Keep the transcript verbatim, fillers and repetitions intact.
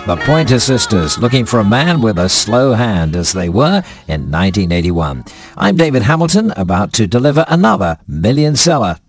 The Pointer Sisters, looking for a man with a slow hand, as they were in nineteen eighty-one. I'm David Hamilton, about to deliver another million seller